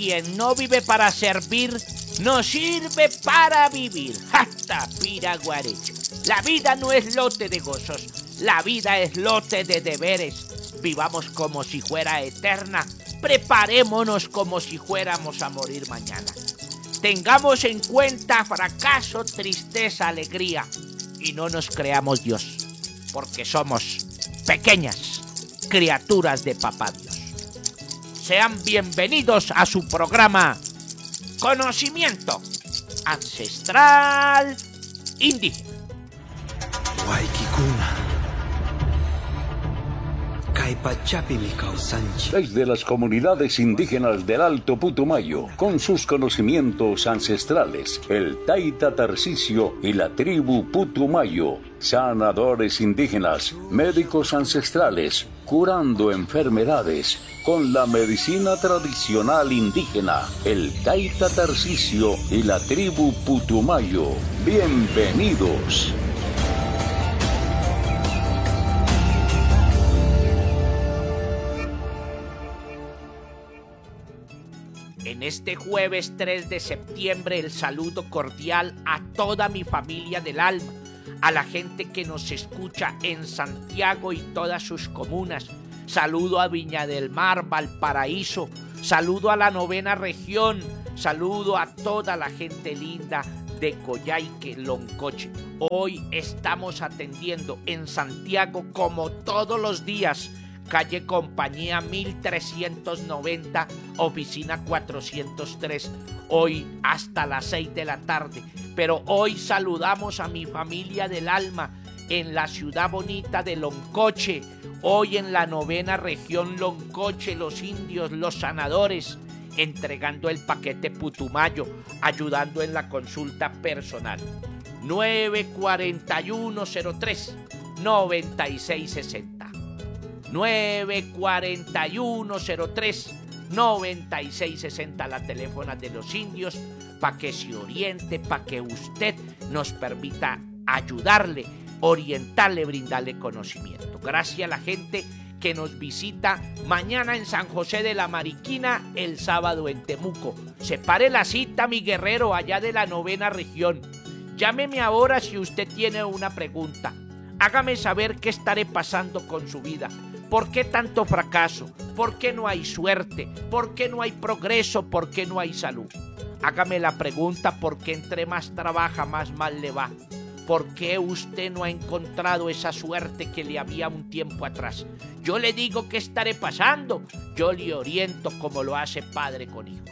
quien no vive para servir, no sirve para vivir. ¡Hasta piraguarecho! La vida no es lote de gozos, la vida es lote de deberes. Vivamos como si fuera eterna, preparémonos como si fuéramos a morir mañana. Tengamos en cuenta fracaso, tristeza, alegría, y no nos creamos Dios, porque somos pequeñas criaturas de Papá Dios. Sean bienvenidos a su programa Conocimiento Ancestral Indígena. Desde las comunidades indígenas del Alto Putumayo, con sus conocimientos ancestrales, el Taita Tarcisio y la tribu Putumayo, sanadores indígenas, médicos ancestrales, curando enfermedades con la medicina tradicional indígena, el Taita Tarcisio y la tribu Putumayo. Bienvenidos. En este jueves 3 de septiembre, el saludo cordial a toda mi familia del alma, a la gente que nos escucha en Santiago y todas sus comunas. Saludo a Viña del Mar, Valparaíso, saludo a la 9ª región, saludo a toda la gente linda de Coyhaique, Loncoche. Hoy estamos atendiendo en Santiago, como todos los días, calle Compañía 1390, oficina 403, hoy hasta las 6 de la tarde. Pero hoy saludamos a mi familia del alma en la ciudad bonita de Loncoche, hoy en la 9ª región Loncoche, los indios, los sanadores, entregando el paquete Putumayo, ayudando en la consulta personal. 94103 9660. 94103-9660, la teléfono de los indios, para que se oriente, para que usted nos permita ayudarle, orientarle, brindarle conocimiento. Gracias a la gente que nos visita mañana en San José de la Mariquina, el sábado en Temuco. Separe la cita, mi guerrero, allá de la 9ª región. Llámeme ahora si usted tiene una pregunta. Hágame saber qué estaré pasando con su vida. ¿Por qué tanto fracaso? ¿Por qué no hay suerte? ¿Por qué no hay progreso? ¿Por qué no hay salud? Hágame la pregunta, porque entre más trabaja, más mal le va. ¿Por qué usted no ha encontrado esa suerte que le había un tiempo atrás? Yo le digo qué estaré pasando. Yo le oriento como lo hace padre con hijo.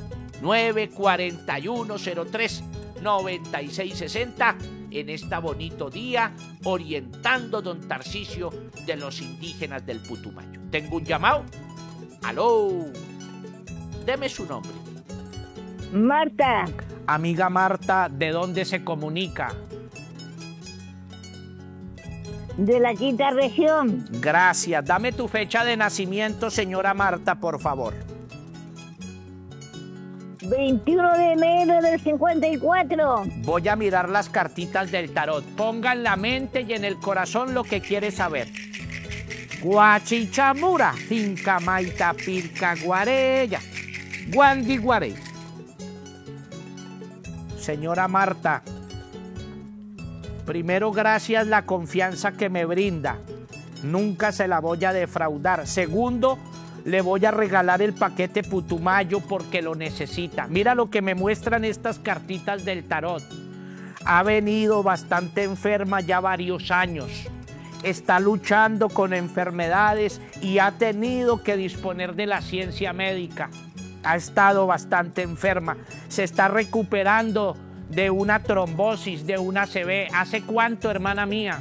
94103-9660. En este bonito día, orientando don Tarcisio de los indígenas del Putumayo. ¿Tengo un llamado? ¡Aló! Deme su nombre. Marta. Amiga Marta, ¿de dónde se comunica? De la 5ª región. Gracias. Dame tu fecha de nacimiento, señora Marta, por favor. 21 de enero del 54. Voy a mirar las cartitas del tarot. Ponga en la mente y en el corazón lo que quiere saber. Guachichamura, finca maita pirca guareya, guandiguarey. Señora Marta, primero, gracias la confianza que me brinda. Nunca se la voy a defraudar. Segundo, le voy a regalar el paquete Putumayo porque lo necesita. Mira lo que me muestran estas cartitas del tarot. Ha venido bastante enferma ya varios años. Está luchando con enfermedades y ha tenido que disponer de la ciencia médica. Ha estado bastante enferma. Se está recuperando de una trombosis, de una ACV. ¿Hace cuánto, hermana mía?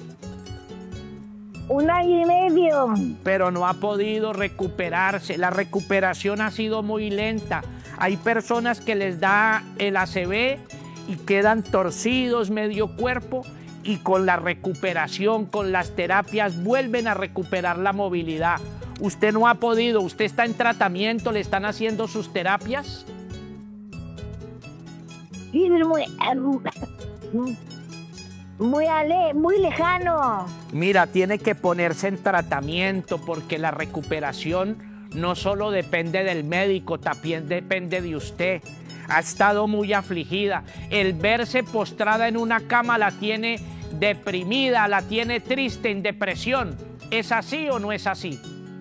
1 año y medio. Pero no ha podido recuperarse. La recuperación ha sido muy lenta. Hay personas que les da el ACV y quedan torcidos medio cuerpo, y con la recuperación, con las terapias, vuelven a recuperar la movilidad. Usted no ha podido. Usted está en tratamiento. ¿Le están haciendo sus terapias? Sí, muy lejano. Mira, tiene que ponerse en tratamiento porque la recuperación no solo depende del médico, también depende de usted. Ha estado muy afligida. El verse postrada en una cama la tiene deprimida, la tiene triste, en depresión. ¿Es así o no es así?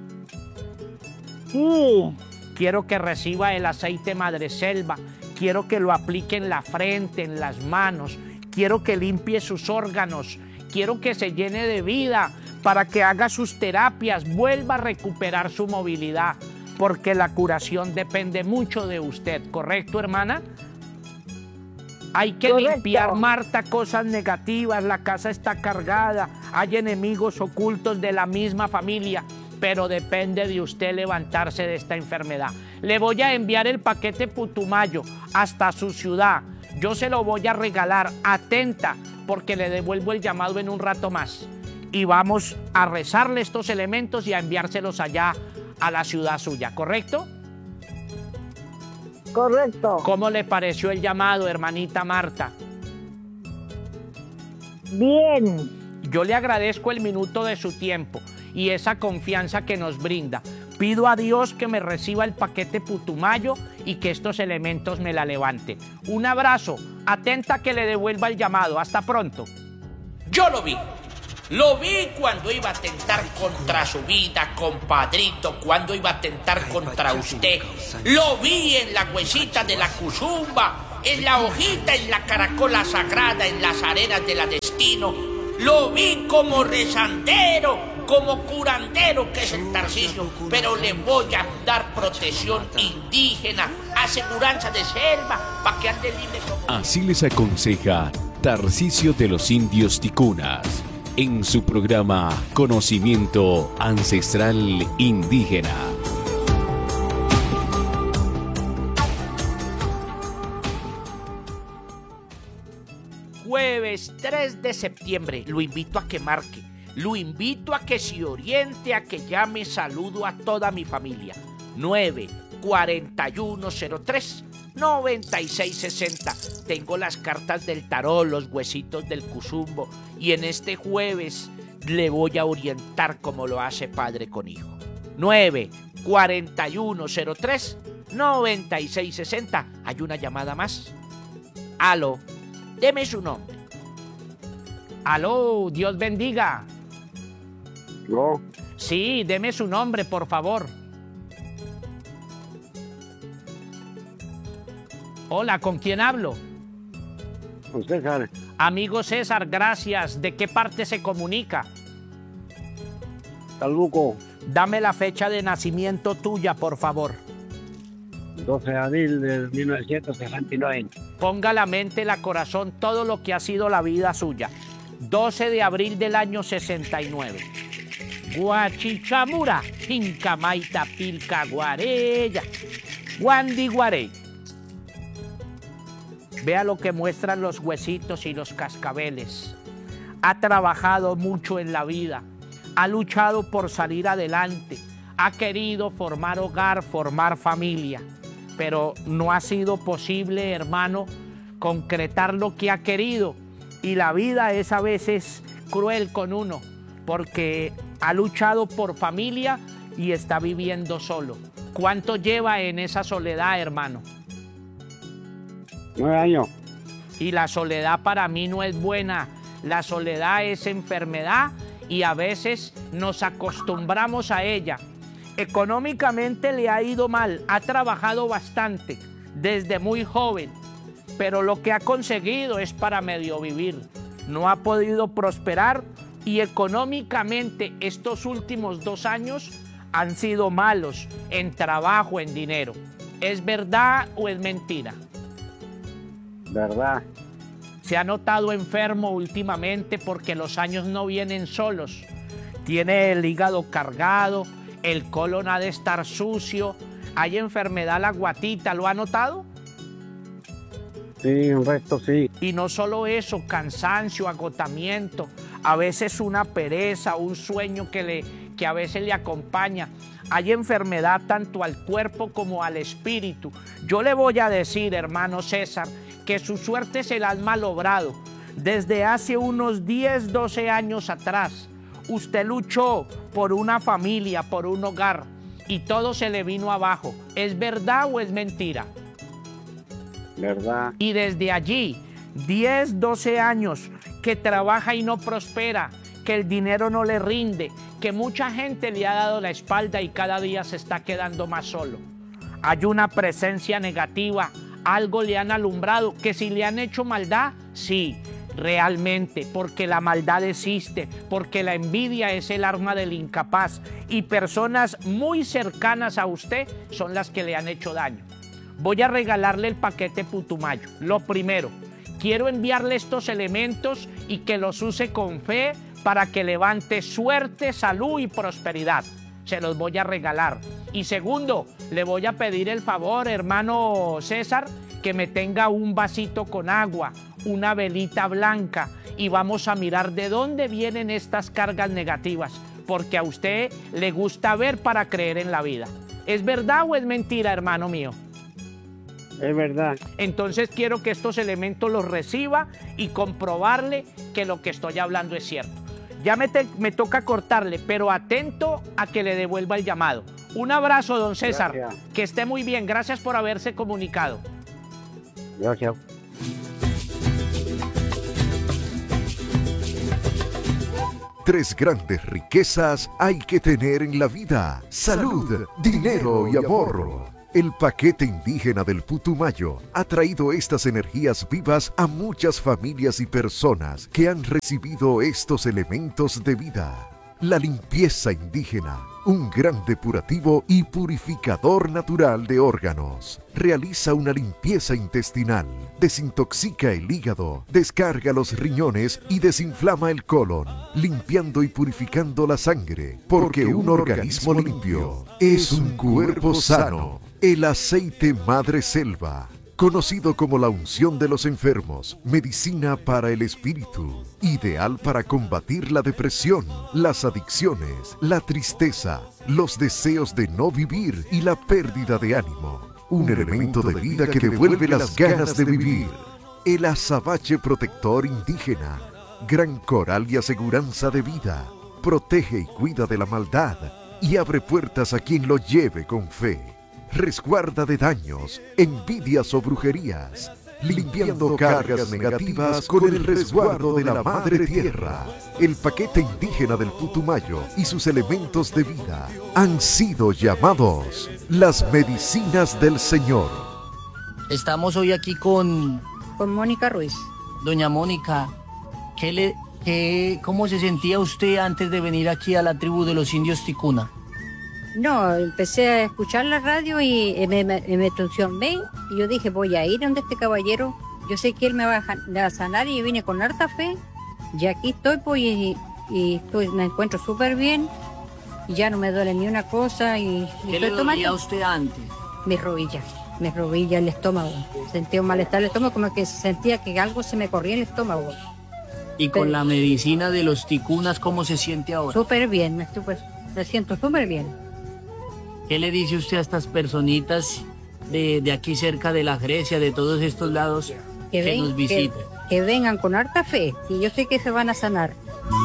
Sí. Quiero que reciba el aceite Madreselva. Quiero que lo aplique en la frente, en las manos. Quiero que limpie sus órganos. Quiero que se llene de vida para que haga sus terapias, vuelva a recuperar su movilidad, porque la curación depende mucho de usted, ¿correcto, hermana? Hay que limpiar, Marta, cosas negativas, la casa está cargada, hay enemigos ocultos de la misma familia, pero depende de usted levantarse de esta enfermedad. Le voy a enviar el paquete Putumayo hasta su ciudad. Yo se lo voy a regalar. Atenta, porque le devuelvo el llamado en un rato más. Y vamos a rezarle estos elementos y a enviárselos allá a la ciudad suya, ¿correcto? Correcto. ¿Cómo le pareció el llamado, hermanita Marta? Bien. Yo le agradezco el minuto de su tiempo y esa confianza que nos brinda. Pido a Dios que me reciba el paquete Putumayo y que estos elementos me la levante. Un abrazo. Atenta que le devuelva el llamado. Hasta pronto. Yo lo vi. Lo vi cuando iba a atentar contra su vida, compadrito, cuando iba a atentar contra usted. Lo vi en la huesita de la cuzumba, en la hojita, en la caracola sagrada, en las arenas de la destino. Lo vi como rezandero, como curandero, que es el Tarcisio, pero le voy a dar protección indígena, aseguranza de selva, para que ande libre como... Así les aconseja Tarcisio de los Indios Ticunas en su programa Conocimiento Ancestral Indígena. Jueves 3 de septiembre, lo invito a que marque, lo invito a que se oriente, a que llame. Saludo a toda mi familia. 94103-9660. Tengo las cartas del tarot, los huesitos del cuzumbo, y en este jueves le voy a orientar como lo hace padre con hijo. 94103-9660. Hay una llamada más. Aló. Deme su nombre. Aló, Dios bendiga. ¿Yo? Sí, deme su nombre, por favor. Hola, ¿con quién hablo? Con César. Amigo César, gracias. ¿De qué parte se comunica? Calbuco. Dame la fecha de nacimiento tuya, por favor. 12 de abril de 1969. Ponga la mente, la corazón, todo lo que ha sido la vida suya. 12 de abril del año 69. Guachichamura, Pincamaita, Pilca, Guarella, Guandi, Guarey. Vea lo que muestran los huesitos y los cascabeles. Ha trabajado mucho en la vida. Ha luchado por salir adelante. Ha querido formar hogar, formar familia. Pero no ha sido posible, hermano, concretar lo que ha querido. Y la vida es a veces cruel con uno, porque ha luchado por familia y está viviendo solo. ¿Cuánto lleva en esa soledad, hermano? 9 años. Y la soledad para mí no es buena. La soledad es enfermedad y a veces nos acostumbramos a ella. Económicamente le ha ido mal, ha trabajado bastante desde muy joven, pero lo que ha conseguido es para medio vivir. No ha podido prosperar y económicamente estos últimos 2 años han sido malos en trabajo, en dinero. ¿Es verdad o es mentira? Verdad. Se ha notado enfermo últimamente porque los años no vienen solos. Tiene el hígado cargado, el colon ha de estar sucio, hay enfermedad la guatita, ¿lo ha notado? Sí, un resto sí. Y no solo eso, cansancio, agotamiento, a veces una pereza, un sueño que a veces le acompaña. Hay enfermedad tanto al cuerpo como al espíritu. Yo le voy a decir, hermano César, que su suerte se la han malogrado. Desde hace unos 10, 12 años atrás, usted luchó por una familia, por un hogar, y todo se le vino abajo. ¿Es verdad o es mentira? ¿Verdad? Y desde allí, 10, 12 años, que trabaja y no prospera, que el dinero no le rinde, que mucha gente le ha dado la espalda y cada día se está quedando más solo. Hay una presencia negativa, algo le han alumbrado, que si le han hecho maldad, sí, realmente, porque la maldad existe, porque la envidia es el arma del incapaz y personas muy cercanas a usted son las que le han hecho daño. Voy a regalarle el paquete Putumayo. Lo primero, quiero enviarle estos elementos y que los use con fe para que levante suerte, salud y prosperidad. Se los voy a regalar. Y segundo, le voy a pedir el favor, hermano César, que me tenga un vasito con agua, una velita blanca y vamos a mirar de dónde vienen estas cargas negativas, porque a usted le gusta ver para creer en la vida. ¿Es verdad o es mentira, hermano mío? Es verdad. Entonces quiero que estos elementos los reciba y comprobarle que lo que estoy hablando es cierto. Ya me toca cortarle, pero atento a que le devuelva el llamado. Un abrazo, don César. Gracias. Que esté muy bien. Gracias por haberse comunicado. Gracias. Tres grandes riquezas hay que tener en la vida: salud, dinero y amor. El paquete indígena del Putumayo ha traído estas energías vivas a muchas familias y personas que han recibido estos elementos de vida. La limpieza indígena, un gran depurativo y purificador natural de órganos. Realiza una limpieza intestinal, desintoxica el hígado, descarga los riñones y desinflama el colon, limpiando y purificando la sangre, porque un organismo limpio es un cuerpo sano. El aceite Madre Selva, conocido como la unción de los enfermos, medicina para el espíritu, ideal para combatir la depresión, las adicciones, la tristeza, los deseos de no vivir y la pérdida de ánimo. Un elemento de vida que devuelve las ganas de vivir. El azabache protector indígena, gran coral y aseguranza de vida, protege y cuida de la maldad y abre puertas a quien lo lleve con fe. Resguarda de daños, envidias o brujerías, limpiando cargas negativas con el resguardo de la Madre Tierra. El paquete indígena del Putumayo y sus elementos de vida han sido llamados las medicinas del Señor. Estamos hoy aquí con Mónica Ruiz. doña Mónica. ¿Cómo se sentía usted antes de venir aquí a la tribu de los indios Ticuna? No, empecé a escuchar la radio y me entusiasmé y yo dije, voy a ir donde este caballero, yo sé que él me va a sanar y vine con harta fe y aquí estoy pues me encuentro súper bien y ya no me duele ni una cosa y ¿Qué le dolía a usted antes? Mis rodillas, el estómago, sentía un malestar en el estómago, como que sentía que algo se me corría en el estómago. ¿Y con la medicina de los ticunas cómo se siente ahora? Súper bien, me siento súper bien. ¿Qué le dice usted a estas personitas de aquí cerca de la Grecia, de todos estos lados, que nos visiten? Que vengan con harta fe y yo sé que se van a sanar.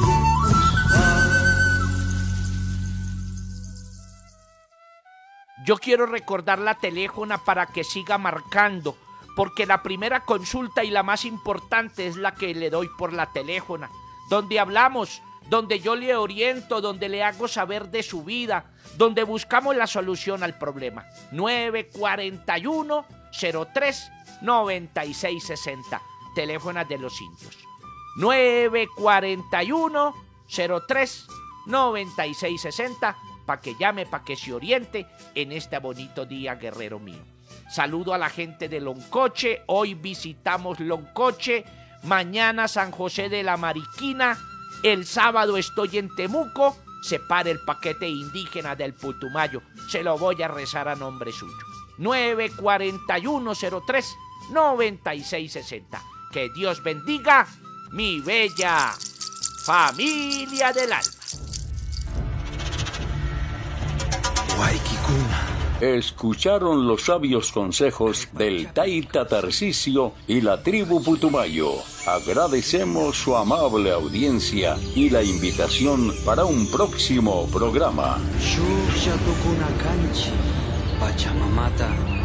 Yo quiero recordar la teléfona para que siga marcando, porque la primera consulta y la más importante es la que le doy por la teléfona, donde hablamos, donde yo le oriento, donde le hago saber de su vida, donde buscamos la solución al problema. 941-03-9660, teléfono de los indios. 941-03-9660, para que llame, para que se oriente en este bonito día, guerrero mío. Saludo a la gente de Loncoche, hoy visitamos Loncoche, mañana San José de la Mariquina, el sábado estoy en Temuco, separe el paquete indígena del Putumayo, se lo voy a rezar a nombre suyo. 941-03-9660. Que Dios bendiga mi bella familia del alma. Waikikuna. Escucharon los sabios consejos del Taita Tarcisio y la tribu Putumayo. Agradecemos su amable audiencia y la invitación para un próximo programa. Pachamamata